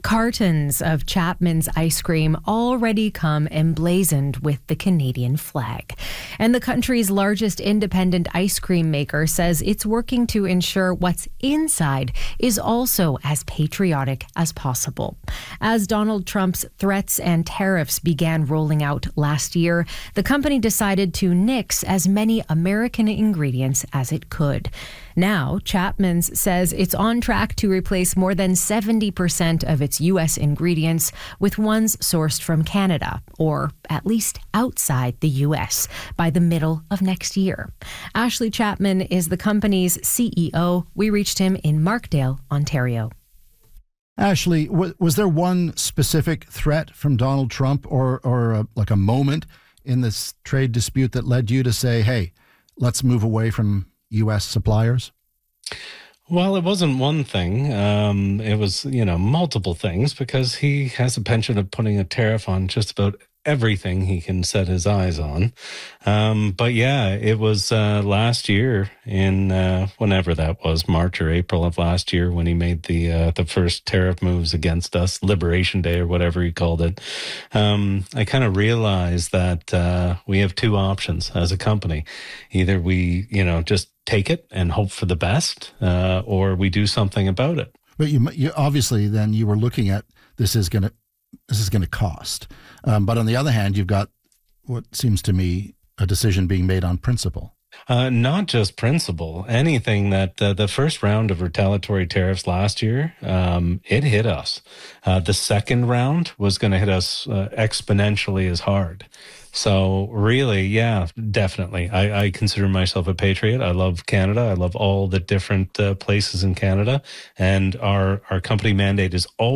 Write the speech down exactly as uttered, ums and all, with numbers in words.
Cartons of Chapman's ice cream already come emblazoned with the Canadian flag. And the country's largest independent ice cream maker says it's working to ensure what's inside is also as patriotic as possible. As Donald Trump's threats and tariffs began rolling out last year, the company decided to nix as many American ingredients as it could. Now, Chapman's says it's on track to replace more than seventy percent of its U S ingredients with ones sourced from Canada, or at least outside the U S, by the middle of next year. Ashley Chapman is the company's C E O. We reached him in Markdale, Ontario. Ashley, w- was there one specific threat from Donald Trump or, or a, like a moment in this trade dispute that led you to say, hey, let's move away from U S suppliers? Well, it wasn't one thing. Um, it was, you know, multiple things, because he has a penchant of putting a tariff on just about everything he can set his eyes on. Um, but yeah, it was uh, last year in uh, whenever that was, March or April of last year, when he made the uh, the first tariff moves against us, Liberation Day or whatever he called it. Um, I kind of realized that uh, we have two options as a company. Either we, you know, just take it and hope for the best, uh, or we do something about it. But you, you obviously then you were looking at this is going to this is going to cost. Um, but on the other hand, you've got what seems to me a decision being made on principle. Uh, not just principle. Anything that uh, the first round of retaliatory tariffs last year, um, it hit us. Uh, the second round was going to hit us uh, exponentially as hard. So really, yeah, definitely. I, I consider myself a patriot. I love Canada. I love all the different uh, places in Canada. And our, our company mandate is always